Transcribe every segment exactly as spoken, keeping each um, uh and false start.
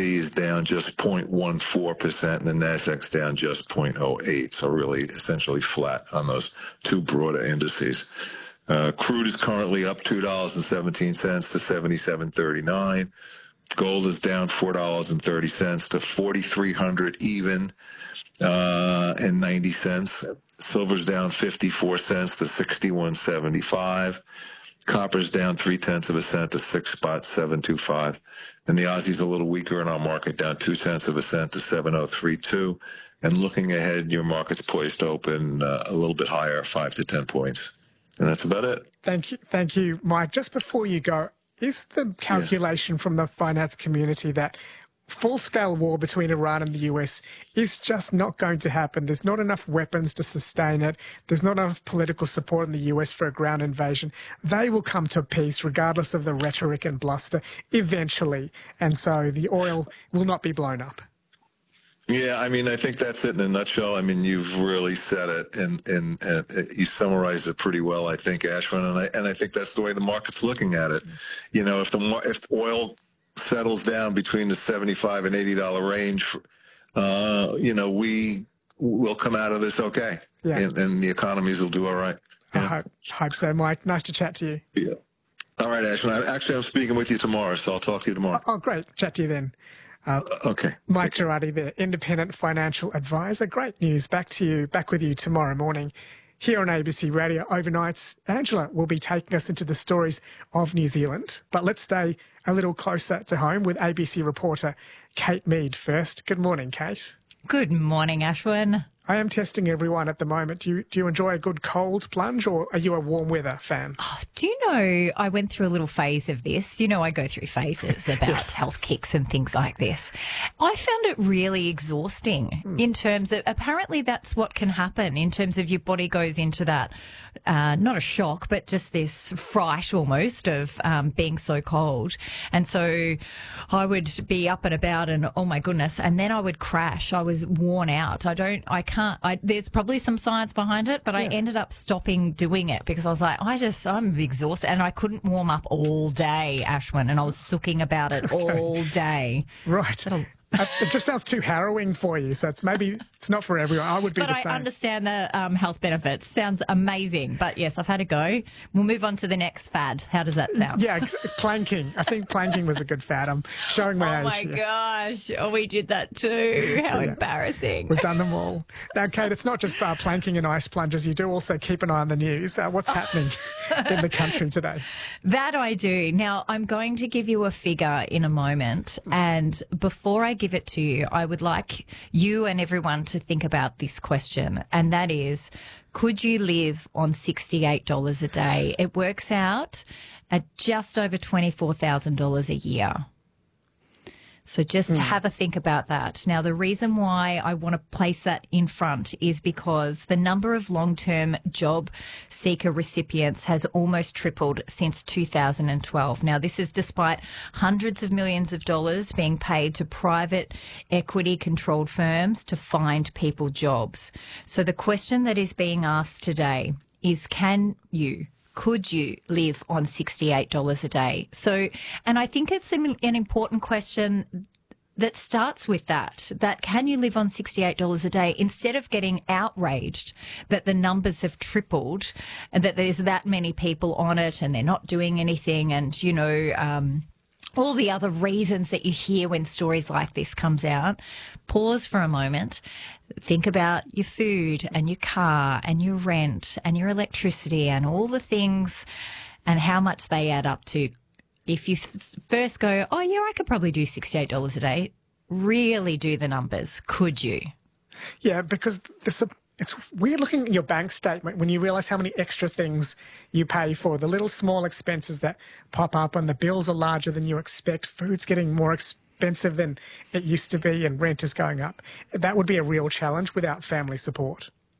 P is down just zero point one four percent, and the NASDAQ's down just zero point zero eight, so really essentially flat on those two broader indices. Uh, crude is currently up two dollars and seventeen cents to seventy-seven thirty-nine. Gold is down four dollars and thirty cents to forty-three hundred even uh, and ninety cents. Silver's down fifty-four cents to sixty-one seventy-five. Copper's down three tenths of a cent to six spot seven two five, and the Aussie's a little weaker in our market, down two tenths of a cent to seven oh three two. And looking ahead, your market's poised to open uh, a little bit higher, five to ten points, and that's about it. Thank you, thank you, Mike. Just before you go, is the calculation yeah. from the finance community that full-scale war between Iran and the U S is just not going to happen? There's not enough weapons to sustain it. There's not enough political support in the U S for a ground invasion. They will come to peace regardless of the rhetoric and bluster eventually, and so the oil will not be blown up. Yeah, I mean, I think that's it in a nutshell. I mean, you've really said it, and, and, and you summarized it pretty well, I think, Ashwin, and I, and I think that's the way the market's looking at it. You know, if the if oil settles down between the seventy-five and eighty dollar range, uh, you know, we will come out of this okay, yeah. and, and the economies will do all right. Yeah. I hope, hope so, Mike. Nice to chat to you. Yeah. All right, Ashwin. I, actually, I'm speaking with you tomorrow, so I'll talk to you tomorrow. Oh, great. Chat to you then. Uh, okay. Mike Girardi, the independent financial advisor. Great news. Back to you, back with you tomorrow morning here on A B C Radio Overnights. Angela will be taking us into the stories of New Zealand, but let's stay a little closer to home with A B C reporter Kate Mead first. Good morning, Kate. Good morning, Ashwin. I am testing everyone at the moment. Do you, do you enjoy a good cold plunge, or are you a warm weather fan? Oh, do you know, I went through a little phase of this. You know, I go through phases about yes. health kicks and things like this. I found it really exhausting mm. in terms of, apparently that's what can happen in terms of your body goes into that, uh, not a shock, but just this fright almost of um, being so cold. And so I would be up and about and, oh my goodness, and then I would crash. I was worn out. I don't, I can't, I, there's probably some science behind it, but yeah. I ended up stopping doing it because I was like, I just, I'm exhausted, and I couldn't warm up all day, Ashwin, and I was sooking about it okay. all day. Right. That'll Uh, it just sounds too harrowing for you, so it's maybe it's not for everyone. I would be but the I same. But I understand the um, health benefits. Sounds amazing. But yes, I've had a go. We'll move on to the next fad. How does that sound? Yeah, planking. I think planking was a good fad. I'm showing my oh age. Oh my gosh. Oh, we did that too. How yeah. embarrassing. We've done them all. Now, Kate, it's not just uh, planking and ice plunges. You do also keep an eye on the news. Uh, what's happening in the country today? That I do. Now, I'm going to give you a figure in a moment. And before I give it to you, I would like you and everyone to think about this question. And that is, could you live on sixty-eight dollars a day? It works out at just over twenty-four thousand dollars a year. So just mm. have a think about that. Now, the reason why I want to place that in front is because the number of long-term job seeker recipients has almost tripled since two thousand twelve. Now, this is despite hundreds of millions of dollars being paid to private equity-controlled firms to find people jobs. So the question that is being asked today is, can you Could you live on sixty-eight dollars a day? So, and I think it's an, an important question that starts with that, that can you live on sixty-eight dollars a day, instead of getting outraged that the numbers have tripled and that there's that many people on it and they're not doing anything, and, you know, um, all the other reasons that you hear when stories like this comes out. Pause for a moment. Think about your food and your car and your rent and your electricity and all the things and how much they add up to. If you first go, oh, yeah, I could probably do sixty-eight dollars a day, really do the numbers. Could you? Yeah, because this, it's weird looking at your bank statement when you realise how many extra things you pay for, the little small expenses that pop up, and the bills are larger than you expect. Food's getting more expensive. expensive than it used to be, and rent is going up. That would be a real challenge without family support.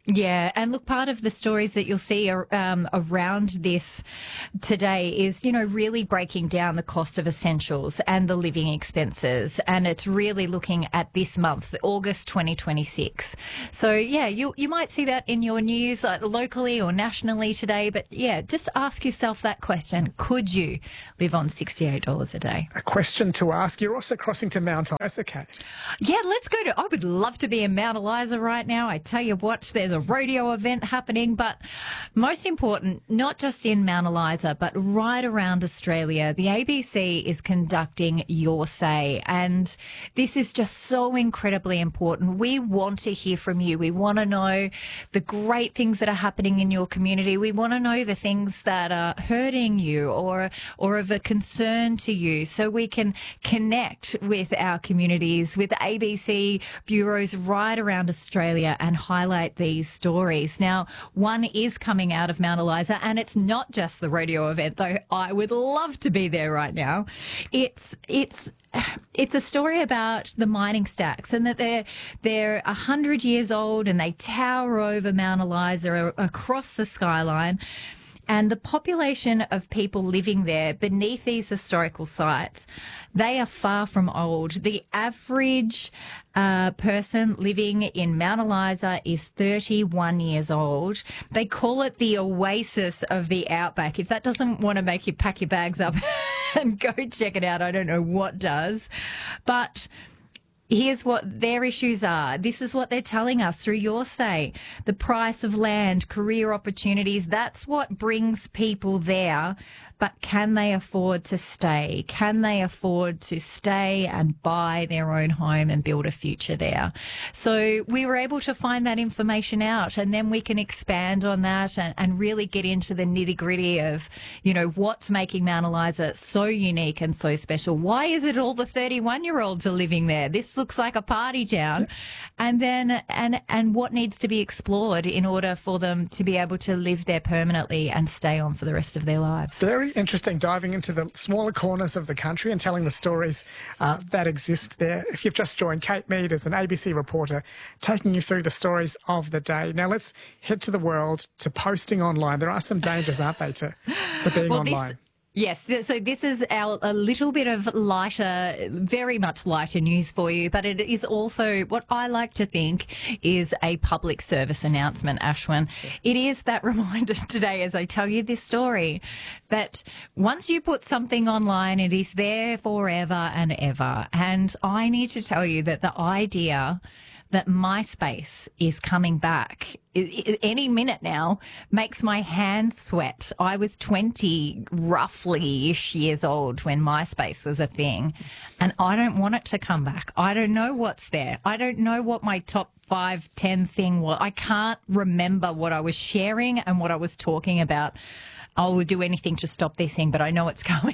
Yeah, and look, part of the stories that you'll see um, around this today is, you know, really breaking down the cost of essentials and the living expenses. And it's really looking at this month, August twenty twenty-six. So, yeah, you you might see that in your news like, locally or nationally today. But, yeah, just ask yourself that question. Could you live on sixty-eight dollars a day? A question to ask. You're also crossing to Mount Isa, Kate. Yeah, let's go to, I would love to be in Mount Eliza right now. I tell you what, there's a rodeo event happening, but most important, not just in Mount Eliza, but right around Australia, the A B C is conducting Your Say. And this is just so incredibly important. We want to hear from you. We want to know the great things that are happening in your community. We want to know the things that are hurting you or, or of a concern to you, so we can connect with our communities, with A B C bureaus right around Australia and highlight these stories. Now, one is coming out of Mount Eliza, and it's not just the rodeo event, though I would love to be there right now. It's it's it's a story about the mining stacks, and that they're they're a hundred years old and they tower over Mount Eliza across the skyline. And the population of people living there beneath these historical sites, they are far from old. The average uh, person living in Mount Eliza is thirty-one years old. They call it the oasis of the outback. If that doesn't want to make you pack your bags up and go check it out, I don't know what does. But here's what their issues are. This is what they're telling us through Your Say. The price of land, career opportunities, that's what brings people there. But can they afford to stay? Can they afford to stay and buy their own home and build a future there? So we were able to find that information out, and then we can expand on that and, and really get into the nitty gritty of, you know, what's making Mount Eliza so unique and so special. Why is it all the thirty-one year olds are living there? This looks like a party town. And then, and, and what needs to be explored in order for them to be able to live there permanently and stay on for the rest of their lives. Very interesting, diving into the smaller corners of the country and telling the stories uh, that exist there. If you've just joined, Kate Mead is an A B C reporter taking you through the stories of the day. Now let's head to the world, to posting online. There are some dangers, aren't they, to, to being well, online? This- Yes, th- so this is our a little bit of lighter, very much lighter news for you, but it is also what I like to think is a public service announcement, Ashwin. It is that reminder today as I tell you this story that once you put something online, it is there forever and ever. And I need to tell you that the idea that MySpace is coming back any minute now makes my hands sweat. I was twenty, roughly-ish years old when MySpace was a thing, and I don't want it to come back. I don't know what's there. I don't know what my top five, ten thing was. I can't remember what I was sharing and what I was talking about. I will do anything to stop this thing, but I know it's coming.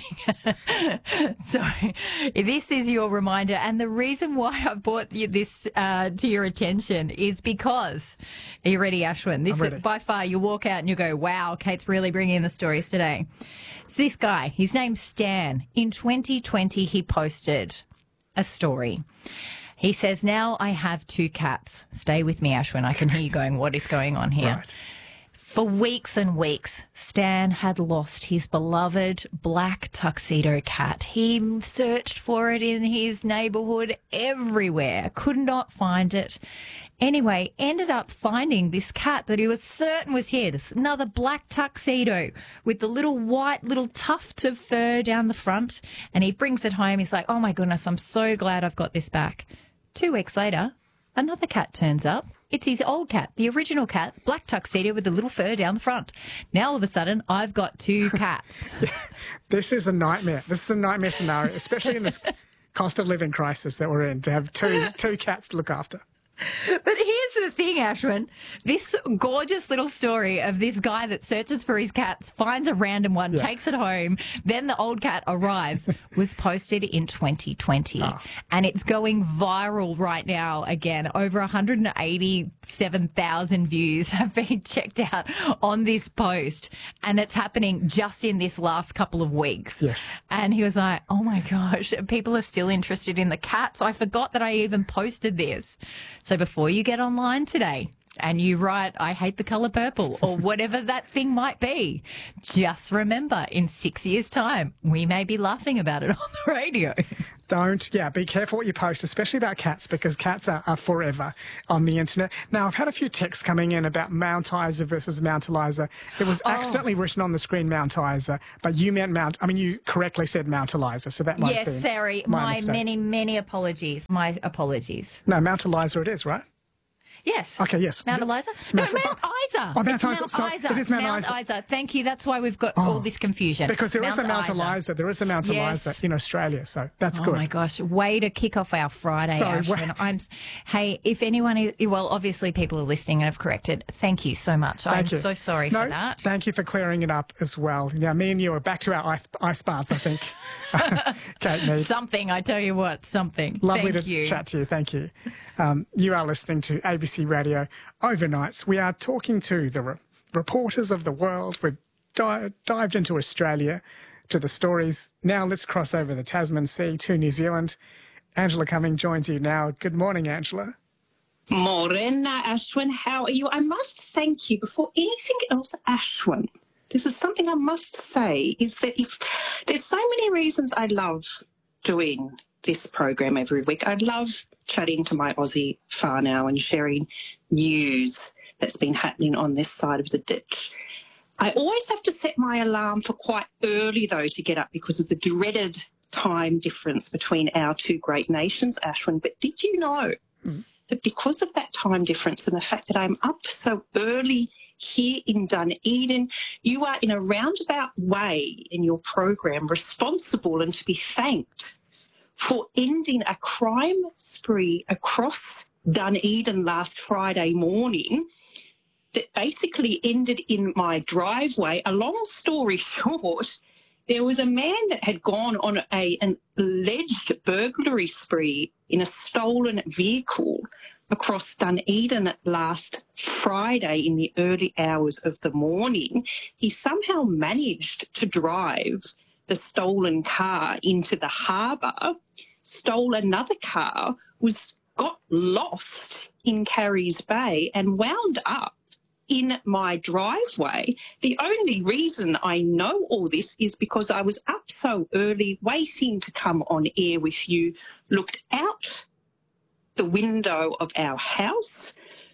So this is your reminder. And the reason why I brought you this uh, to your attention is because, are you ready, Ashwin? This I'm ready. Is, by far, you walk out and you go, wow, Kate's really bringing in the stories today. It's this guy. His name's Stan. In twenty twenty, he posted a story. He says, now I have two cats. Stay with me, Ashwin. I can hear you going, what is going on here? Right. For weeks and weeks, Stan had lost his beloved black tuxedo cat. He searched for it in his neighbourhood everywhere, could not find it. Anyway, ended up finding this cat that he was certain was here. This another black tuxedo with the little white little tuft of fur down the front. And he brings it home. He's like, oh my goodness, I'm so glad I've got this back. Two weeks later, another cat turns up. It's his old cat, the original cat, black tuxedo with the little fur down the front. Now, all of a sudden, I've got two cats. This is a nightmare. This is a nightmare scenario, especially in this cost of living crisis that we're in, to have two two cats to look after. But here's the thing, Ashwin. This gorgeous little story of this guy that searches for his cats, finds a random one, yeah. takes it home, then the old cat arrives, was posted in twenty twenty. Oh. And it's going viral right now again. Over one hundred eighty-seven thousand views have been checked out on this post. And it's happening just in this last couple of weeks. Yes. And he was like, oh my gosh, people are still interested in the cats. I forgot that I even posted this. So before you get online today and you write, I hate the colour purple, or whatever that thing might be, just remember, in six years' time, we may be laughing about it on the radio. Don't, yeah, be careful what you post, especially about cats, because cats are, are forever on the internet. Now, I've had a few texts coming in about Mount Isa versus Mount Eliza. It was Oh. accidentally written on the screen Mount Isa, but you meant Mount, I mean, you correctly said Mount Eliza, so that might Yes, be Sari, my my mistake. many, many apologies. My apologies. No, Mount Eliza it is, right? Yes. Okay, yes. Mount Eliza? Mount- no, Mount Isa. Oh, Mount It's Isa. Sorry, it is Mount Isa. Isa. Thank you. That's why we've got all this confusion. Because there is a Mount Isa. Eliza. There is a Mount Yes. Eliza in Australia, so that's Oh good. my gosh! Way to kick off our Friday, Sorry, Ashwin. wa- I'm. Hey, if anyone, is, well, obviously people are listening and have corrected. Thank you so much. I'm Thank you. so sorry no, for that. Thank you for clearing it up as well. Now, me and you are back to our ice, ice baths, I think. Kate Mead. Something, I tell you what, something. Lovely Thank to you. chat to you. Thank you. Um, you are listening to A B C Radio Overnights. We are talking to the re- reporters of the world. We've di- dived into Australia to the stories. Now let's cross over the Tasman Sea to New Zealand. Angela Cumming joins you now. Good morning, Angela. Morena, Ashwin, how are you? I must thank you before anything else, Ashwin. This is something I must say, is that if there's so many reasons I love doing this program every week. I love chatting to my Aussie whānau and sharing news that's been happening on this side of the ditch. I always have to set my alarm for quite early, though, to get up because of the dreaded time difference between our two great nations, Ashwin. But did you know mm. that because of that time difference and the fact that I'm up so early here in Dunedin, you are in a roundabout way in your program responsible and to be thanked for ending a crime spree across Dunedin last Friday morning that basically ended in my driveway. A long story short, there was a man that had gone on a, an alleged burglary spree in a stolen vehicle across Dunedin last Friday in the early hours of the morning. He somehow managed to drive the stolen car into the harbour, stole another car, was got lost in Carries Bay and wound up in my driveway. The only reason I know all this is because I was up so early waiting to come on air with you, looked out the window of our house,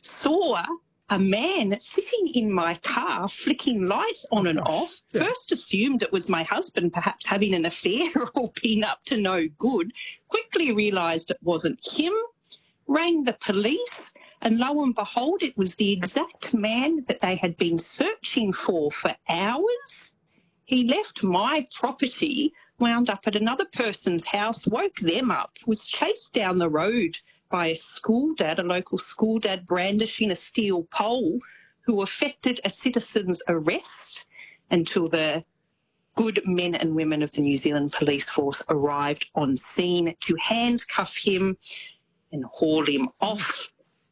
saw a man sitting in my car flicking lights on and off, yeah. First assumed it was my husband perhaps having an affair or being up to no good, quickly realised it wasn't him, rang the police, and lo and behold, it was the exact man that they had been searching for for hours. He left my property, wound up at another person's house, woke them up, was chased down the road by a school dad, a local school dad brandishing a steel pole, who effected a citizen's arrest until the good men and women of the New Zealand Police Force arrived on scene to handcuff him and haul him off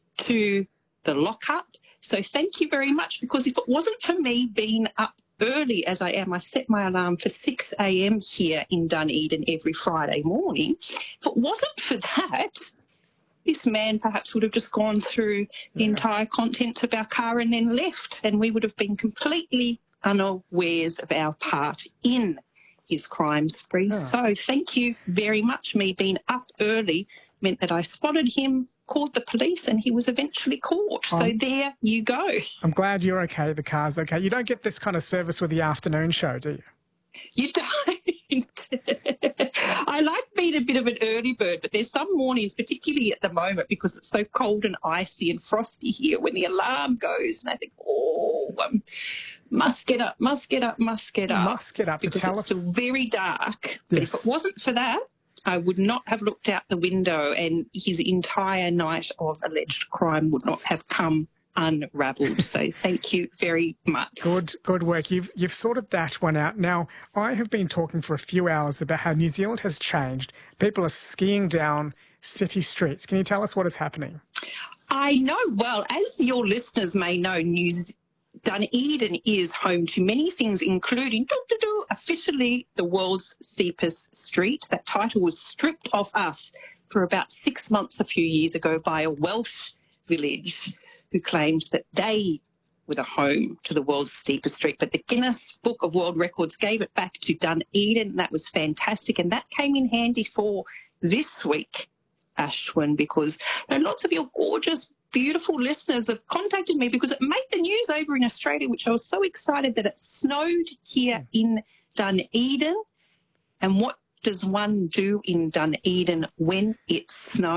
to the lockup. So thank you very much, because if it wasn't for me being up early as I am, I set my alarm for six a m here in Dunedin every Friday morning. If it wasn't for that, this man perhaps would have just gone through the Yeah. entire contents of our car and then left, and we would have been completely unawares of our part in his crime spree. Yeah. So thank you very much. Me being up early meant that I spotted him, called the police, and he was eventually caught. So Um, there you go. I'm glad you're okay. The car's okay. You don't get this kind of service with the afternoon show, do you? You don't. I like being a bit of an early bird, but there's some mornings, particularly at the moment, because it's so cold and icy and frosty here, when the alarm goes and I think, oh, um, must get up, must get up, must get up. Must get up to because tell it's us. still very dark. But Yes. if it wasn't for that, I would not have looked out the window and his entire night of alleged crime would not have come unravelled. So thank you very much. Good, good work. You've you've sorted that one out. Now, I have been talking for a few hours about how New Zealand has changed. People are skiing down city streets. Can you tell us what is happening? I know. Well, as your listeners may know, News Dunedin is home to many things, including officially the world's steepest street. That title was stripped off us for about six months a few years ago by a Welsh village who claimed that they were the home to the world's steepest street. But the Guinness Book of World Records gave it back to Dunedin. That was fantastic. And that came in handy for this week, Ashwin, because you know, lots of your gorgeous, beautiful listeners have contacted me because it made the news over in Australia, which I was so excited that it snowed here in Dunedin. And what does one do in Dunedin when it snows?